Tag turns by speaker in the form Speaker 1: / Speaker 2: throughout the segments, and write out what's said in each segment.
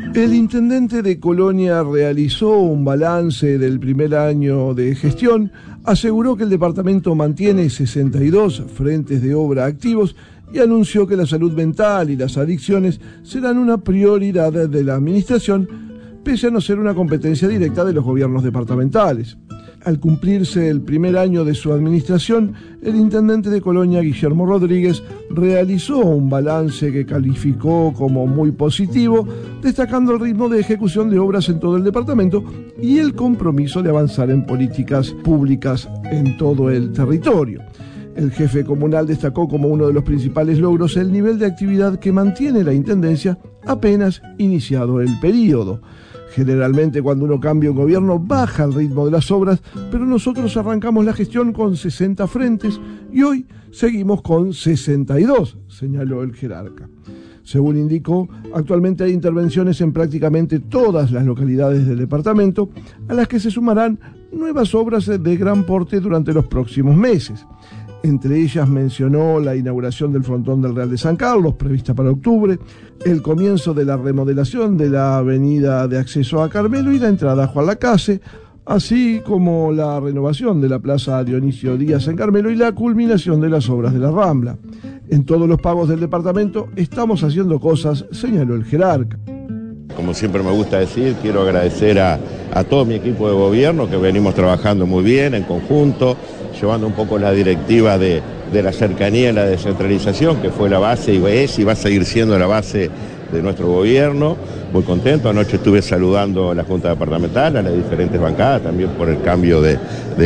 Speaker 1: El intendente de Colonia realizó un balance del primer año de gestión, aseguró que el departamento mantiene 62 frentes de obra activos y anunció que la salud mental y las adicciones serán una prioridad de la administración, pese a no ser una competencia directa de los gobiernos departamentales. Al cumplirse el primer año de su administración, el intendente de Colonia, Guillermo Rodríguez, realizó un balance que calificó como muy positivo, destacando el ritmo de ejecución de obras en todo el departamento y el compromiso de avanzar en políticas públicas en todo el territorio. El jefe comunal destacó como uno de los principales logros el nivel de actividad que mantiene la intendencia apenas iniciado el período. Generalmente cuando uno cambia un gobierno baja el ritmo de las obras, pero nosotros arrancamos la gestión con 60 frentes y hoy seguimos con 62, señaló el jerarca. Según indicó, actualmente hay intervenciones en prácticamente todas las localidades del departamento, a las que se sumarán nuevas obras de gran porte durante los próximos meses. Entre ellas mencionó la inauguración del frontón del Real de San Carlos, prevista para octubre, el comienzo de la remodelación de la avenida de acceso a Carmelo y la entrada a Juan Lacase, así como la renovación de la plaza Dionisio Díaz en Carmelo y la culminación de las obras de la Rambla. En todos los pagos del departamento estamos haciendo cosas, señaló el jerarca.
Speaker 2: Como siempre me gusta decir, quiero agradecer a todo mi equipo de gobierno, que venimos trabajando muy bien, en conjunto, llevando un poco la directiva de la cercanía y la descentralización, que fue la base y es y va a seguir siendo la base de nuestro gobierno. Muy contento, anoche estuve saludando a la Junta Departamental, a las diferentes bancadas, también por el cambio de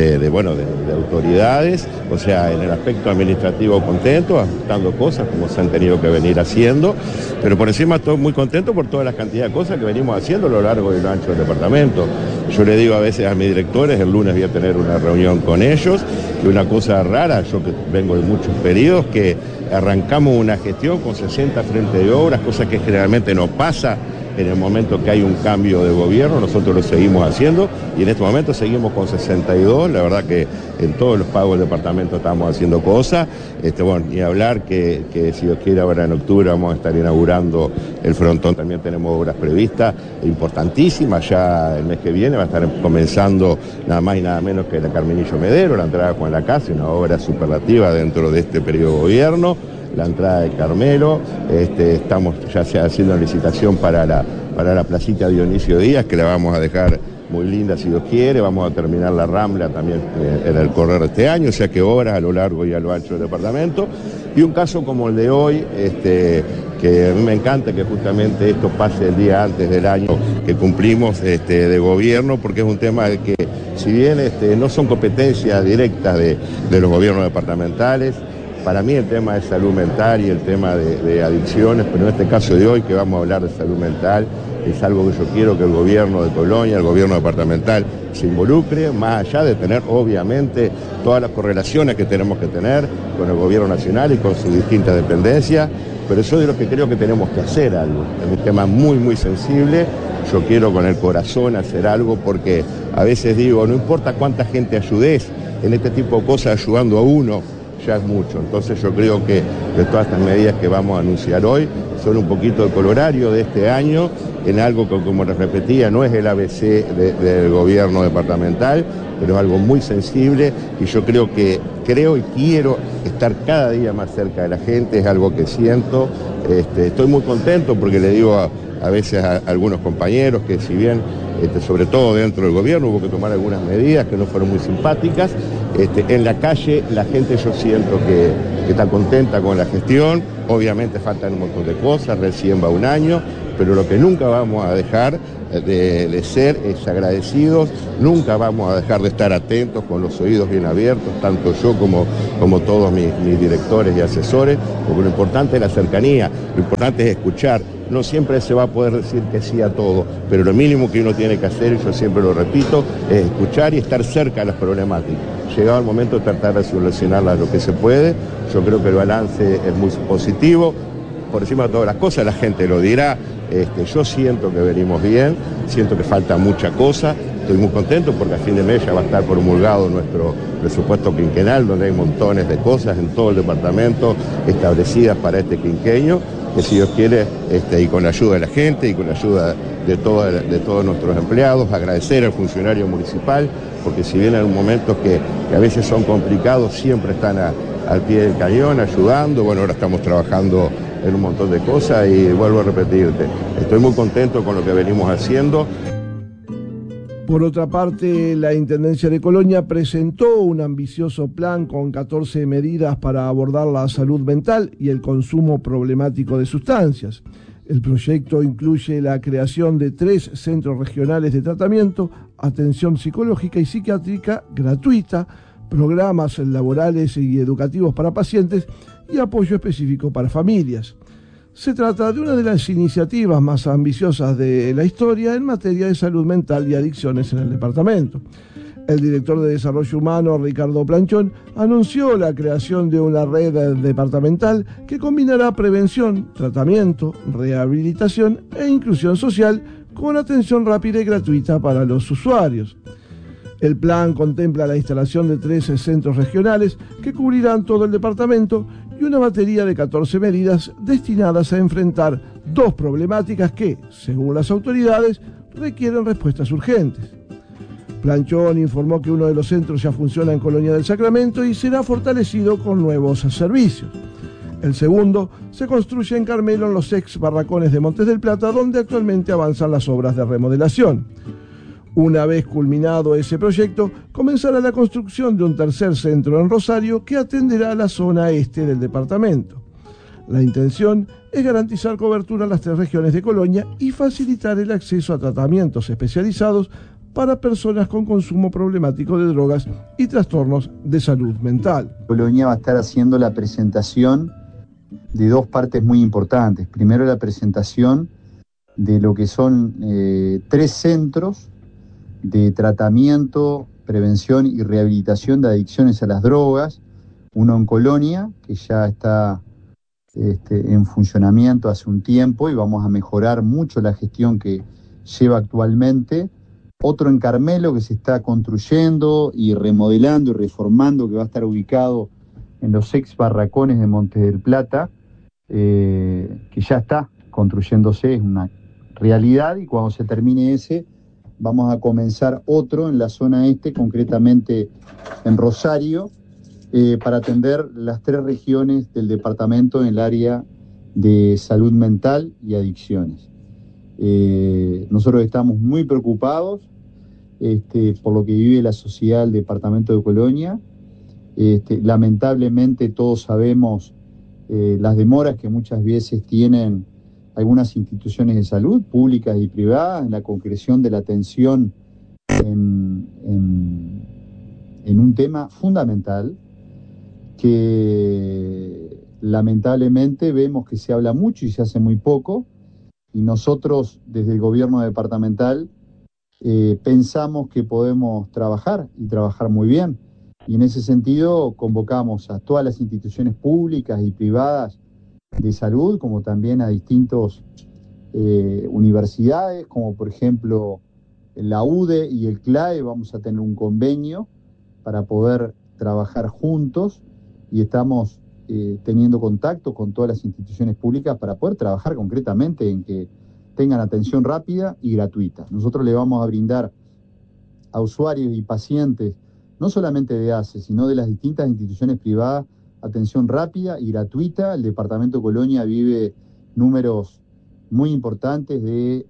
Speaker 2: autoridades, o sea, en el aspecto administrativo contento, ajustando cosas como se han tenido que venir haciendo, pero por encima estoy muy contento por toda la cantidad de cosas que venimos haciendo a lo largo y lo ancho del departamento. Yo le digo a veces a mis directores, el lunes voy a tener una reunión con ellos, y una cosa rara, yo que vengo de muchos periodos, que arrancamos una gestión con 60 frentes de obras, cosa que generalmente no pasa en el momento que hay un cambio de gobierno. Nosotros lo seguimos haciendo y en este momento seguimos con 62, la verdad que en todos los pagos del departamento estamos haciendo cosas, ni hablar que si Dios quiere ahora en octubre vamos a estar inaugurando el frontón, también tenemos obras previstas importantísimas, ya el mes que viene va a estar comenzando nada más y nada menos que la Carmenillo Medero, la entrada de Juan Lacase, una obra superlativa dentro de este periodo de gobierno, la entrada de Carmelo, estamos ya haciendo licitación para la placita Dionisio Díaz, que la vamos a dejar muy linda si Dios quiere, vamos a terminar la Rambla también en el correr de este año, o sea que obras a lo largo y a lo ancho del departamento. Y un caso como el de hoy, que a mí me encanta que justamente esto pase el día antes del año que cumplimos de gobierno, porque es un tema que si bien no son competencias directas de los gobiernos departamentales, para mí el tema de salud mental y el tema de adicciones, pero en este caso de hoy que vamos a hablar de salud mental, es algo que yo quiero que el gobierno de Colonia, el gobierno departamental se involucre, más allá de tener obviamente todas las correlaciones que tenemos que tener con el gobierno nacional y con sus distintas dependencias, pero yo de lo que creo que tenemos que hacer algo. Es un tema muy, muy sensible, yo quiero con el corazón hacer algo porque a veces digo, no importa cuánta gente ayudes, en este tipo de cosas ayudando a uno, ya es mucho. Entonces yo creo que todas estas medidas que vamos a anunciar hoy son un poquito el colorario de este año en algo que, como les repetía, no es el ABC del gobierno departamental, pero es algo muy sensible y yo creo y quiero estar cada día más cerca de la gente, es algo que siento. Estoy muy contento porque le digo a veces a algunos compañeros que si bien, sobre todo dentro del gobierno, hubo que tomar algunas medidas que no fueron muy simpáticas, en la calle la gente yo siento que está contenta con la gestión, obviamente faltan un montón de cosas, recién va un año, pero lo que nunca vamos a dejar de ser es agradecidos, nunca vamos a dejar de estar atentos con los oídos bien abiertos, tanto yo como todos mis directores y asesores, porque lo importante es la cercanía, lo importante es escuchar. No siempre se va a poder decir que sí a todo, pero lo mínimo que uno tiene que hacer, y yo siempre lo repito, es escuchar y estar cerca de las problemáticas. Llegado el momento de tratar de solucionarlas lo que se puede, yo creo que el balance es muy positivo. Por encima de todas las cosas, la gente lo dirá. Yo siento que venimos bien, siento que falta mucha cosa, estoy muy contento porque a fin de mes ya va a estar promulgado nuestro presupuesto quinquenal, donde hay montones de cosas en todo el departamento establecidas para este quinquenio, que si Dios quiere, y con la ayuda de la gente y con la ayuda de todos nuestros empleados, agradecer al funcionario municipal, porque si bien en momentos que a veces son complicados, siempre están al pie del cañón, ayudando. Bueno, ahora estamos trabajando en un montón de cosas y vuelvo a repetirte, estoy muy contento con lo que venimos haciendo.
Speaker 1: Por otra parte, la Intendencia de Colonia presentó un ambicioso plan con 14 medidas para abordar la salud mental y el consumo problemático de sustancias. El proyecto incluye la creación de 3 centros regionales de tratamiento, atención psicológica y psiquiátrica gratuita, programas laborales y educativos para pacientes y apoyo específico para familias. Se trata de una de las iniciativas más ambiciosas de la historia en materia de salud mental y adicciones en el departamento. El director de Desarrollo Humano, Ricardo Planchón, anunció la creación de una red departamental que combinará prevención, tratamiento, rehabilitación e inclusión social con atención rápida y gratuita para los usuarios. El plan contempla la instalación de 13 centros regionales que cubrirán todo el departamento y una batería de 14 medidas destinadas a enfrentar 2 problemáticas que, según las autoridades, requieren respuestas urgentes. Planchón informó que uno de los centros ya funciona en Colonia del Sacramento y será fortalecido con nuevos servicios. El segundo se construye en Carmelo, en los ex barracones de Montes del Plata, donde actualmente avanzan las obras de remodelación. Una vez culminado ese proyecto, comenzará la construcción de un tercer centro en Rosario que atenderá a la zona este del departamento. La intención es garantizar cobertura en las 3 regiones de Colonia y facilitar el acceso a tratamientos especializados para personas con consumo problemático de drogas y trastornos de salud mental.
Speaker 3: Colonia va a estar haciendo la presentación de 2 partes muy importantes. Primero, la presentación de lo que son 3 centros de tratamiento, prevención y rehabilitación de adicciones a las drogas. Uno en Colonia, que ya está en funcionamiento hace un tiempo y vamos a mejorar mucho la gestión que lleva actualmente. Otro en Carmelo, que se está construyendo y remodelando y reformando, que va a estar ubicado en los ex barracones de Montes del Plata, que ya está construyéndose, es una realidad, y cuando se termine ese, vamos a comenzar otro en la zona este, concretamente en Rosario, para atender las 3 regiones del departamento en el área de salud mental y adicciones. Nosotros estamos muy preocupados por lo que vive la sociedad del departamento de Colonia. Lamentablemente todos sabemos las demoras que muchas veces tienen algunas instituciones de salud, públicas y privadas, en la concreción de la atención en un tema fundamental que lamentablemente vemos que se habla mucho y se hace muy poco, y nosotros desde el gobierno departamental pensamos que podemos trabajar y trabajar muy bien, y en ese sentido convocamos a todas las instituciones públicas y privadas de salud, como también a distintas universidades, como por ejemplo la UDE y el CLAE. Vamos a tener un convenio para poder trabajar juntos, y estamos teniendo contacto con todas las instituciones públicas para poder trabajar concretamente en que tengan atención rápida y gratuita. Nosotros le vamos a brindar a usuarios y pacientes, no solamente de ACE, sino de las distintas instituciones privadas, atención rápida y gratuita. El departamento de Colonia vive números muy importantes de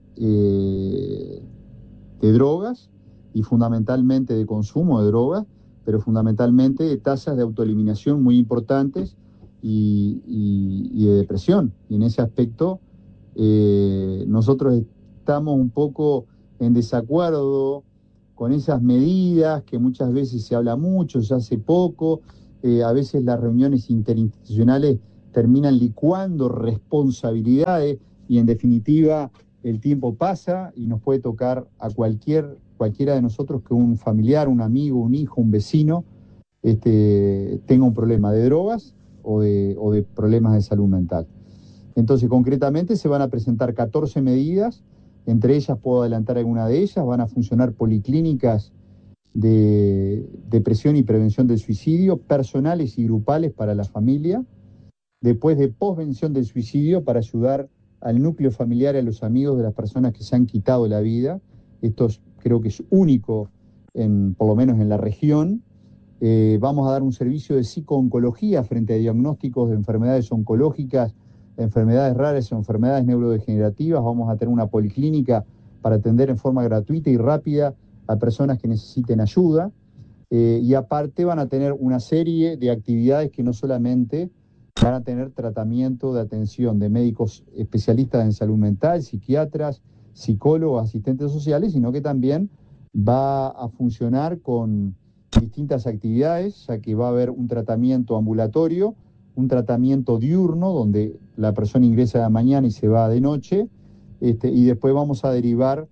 Speaker 3: drogas, y fundamentalmente de consumo de drogas, pero fundamentalmente de tasas de autoeliminación muy importantes y de depresión. Y en ese aspecto nosotros estamos un poco en desacuerdo con esas medidas que muchas veces se habla mucho, se hace poco. A veces las reuniones interinstitucionales terminan licuando responsabilidades, y en definitiva el tiempo pasa y nos puede tocar a cualquiera de nosotros que un familiar, un amigo, un hijo, un vecino tenga un problema de drogas o de problemas de salud mental. Entonces, concretamente se van a presentar 14 medidas, entre ellas puedo adelantar alguna de ellas. Van a funcionar policlínicas de depresión y prevención del suicidio, personales y grupales para la familia, después de posvención del suicidio para ayudar al núcleo familiar, a los amigos de las personas que se han quitado la vida. Esto creo que es único, por lo menos en la región. Vamos a dar un servicio de psico-oncología frente a diagnósticos de enfermedades oncológicas, enfermedades raras o enfermedades neurodegenerativas. Vamos a tener una policlínica para atender en forma gratuita y rápida a personas que necesiten ayuda. Y aparte van a tener una serie de actividades que no solamente van a tener tratamiento de atención de médicos especialistas en salud mental, psiquiatras, psicólogos, asistentes sociales, sino que también va a funcionar con distintas actividades, ya que va a haber un tratamiento ambulatorio, un tratamiento diurno, donde la persona ingresa de mañana y se va de noche, y después vamos a derivar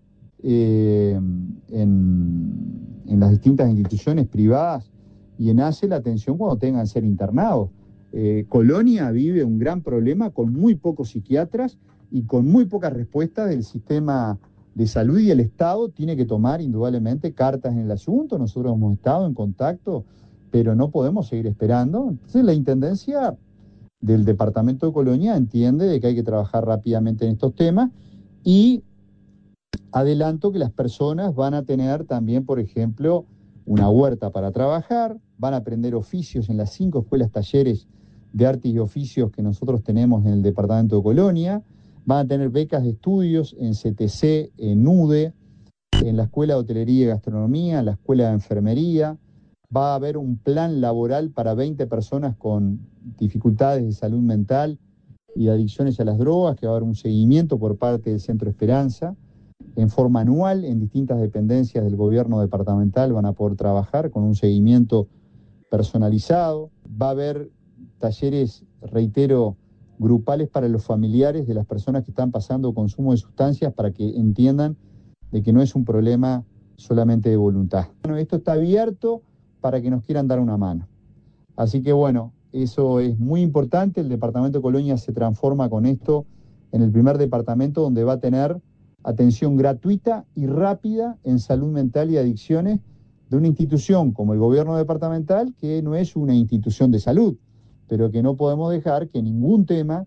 Speaker 3: en las distintas instituciones privadas y en ACE la atención cuando tengan que ser internados. Colonia vive un gran problema con muy pocos psiquiatras y con muy pocas respuestas del sistema de salud, y el Estado tiene que tomar indudablemente cartas en el asunto. Nosotros hemos estado en contacto, pero no podemos seguir esperando. Entonces la Intendencia del Departamento de Colonia entiende de que hay que trabajar rápidamente en estos temas, y adelanto que las personas van a tener también, por ejemplo, una huerta para trabajar, van a aprender oficios en las 5 escuelas talleres de artes y oficios que nosotros tenemos en el Departamento de Colonia, van a tener becas de estudios en CTC, en UDE, en la Escuela de Hotelería y Gastronomía, en la Escuela de Enfermería. Va a haber un plan laboral para 20 personas con dificultades de salud mental y adicciones a las drogas, que va a haber un seguimiento por parte del Centro Esperanza. En forma anual, en distintas dependencias del gobierno departamental van a poder trabajar con un seguimiento personalizado. Va a haber talleres, reitero, grupales para los familiares de las personas que están pasando consumo de sustancias, para que entiendan de que no es un problema solamente de voluntad. Bueno, esto está abierto para que nos quieran dar una mano. Así que bueno, eso es muy importante. El Departamento de Colonia se transforma con esto en el primer departamento donde va a tener atención gratuita y rápida en salud mental y adicciones de una institución como el gobierno departamental, que no es una institución de salud, pero que no podemos dejar que ningún tema,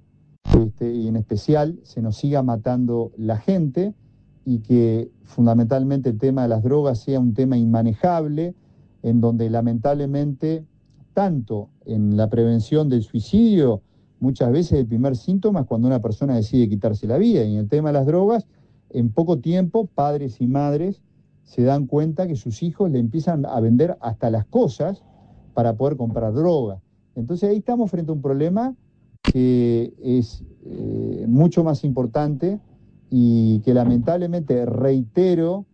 Speaker 3: y en especial, se nos siga matando la gente, y que fundamentalmente el tema de las drogas sea un tema inmanejable, en donde lamentablemente, tanto en la prevención del suicidio, muchas veces el primer síntoma es cuando una persona decide quitarse la vida, y en el tema de las drogas, en poco tiempo, padres y madres se dan cuenta que sus hijos le empiezan a vender hasta las cosas para poder comprar droga. Entonces ahí estamos frente a un problema que es mucho más importante, y que lamentablemente, reitero,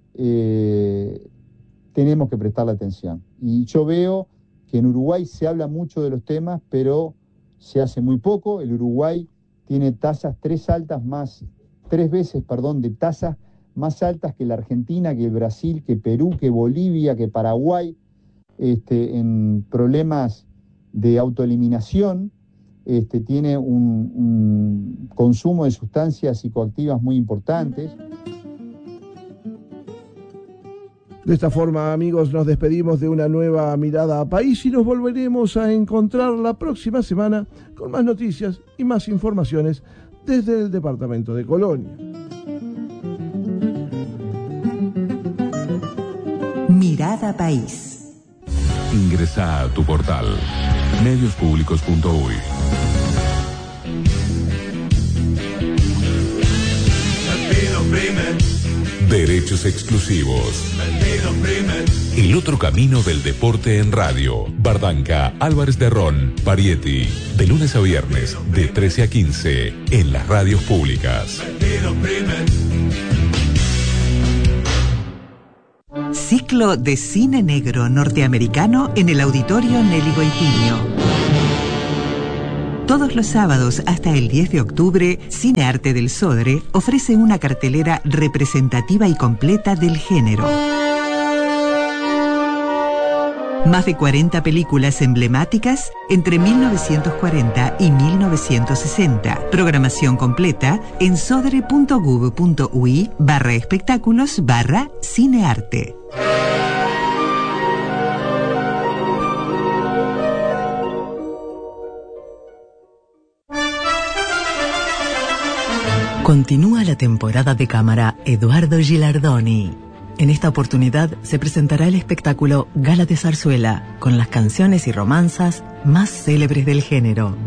Speaker 3: tenemos que prestarle atención. Y yo veo que en Uruguay se habla mucho de los temas, pero se hace muy poco. El Uruguay tiene tasas tres veces de tasas más altas que la Argentina, que el Brasil, que Perú, que Bolivia, que Paraguay, en problemas de autoeliminación. Tiene un consumo de sustancias psicoactivas muy importantes.
Speaker 1: De esta forma, amigos, nos despedimos de una nueva mirada a país, y nos volveremos a encontrar la próxima semana con más noticias y más informaciones desde el Departamento de Colonia.
Speaker 4: Mirada País.
Speaker 5: Ingresa a tu portal mediospublicos.uy. Derechos exclusivos. El otro camino del deporte en radio. Bardanca, Álvarez de Ron, Parietti. De lunes a viernes, de 13 a 15, en las radios públicas.
Speaker 4: Ciclo de cine negro norteamericano en el Auditorio Nelly Goitiño. Todos los sábados hasta el 10 de octubre, Cine Arte del Sodre ofrece una cartelera representativa y completa del género. Más de 40 películas emblemáticas entre 1940 y 1960. Programación completa en sodre.gov.uy/espectáculos/cinearte.
Speaker 6: Continúa la temporada de cámara Eduardo Gilardoni. En esta oportunidad se presentará el espectáculo Gala de Zarzuela, con las canciones y romanzas más célebres del género.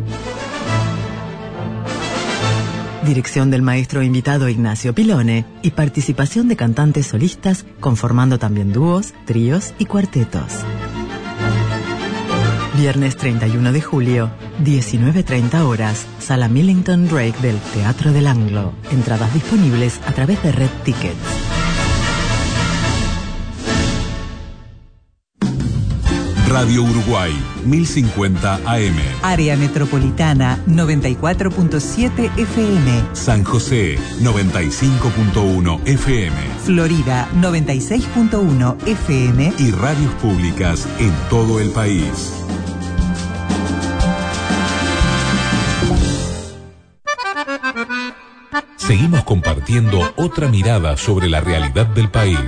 Speaker 6: Dirección del maestro invitado Ignacio Pilone y participación de cantantes solistas, conformando también dúos, tríos y cuartetos. Viernes 31 de julio, 19:30 horas, Sala Millington Drake del Teatro del Anglo. Entradas disponibles a través de Red Tickets.
Speaker 5: Radio Uruguay, 1050 AM.
Speaker 4: Área Metropolitana, 94.7 FM.
Speaker 5: San José, 95.1 FM.
Speaker 4: Florida, 96.1 FM.
Speaker 5: Y radios públicas en todo el país. Seguimos compartiendo otra mirada sobre la realidad del país.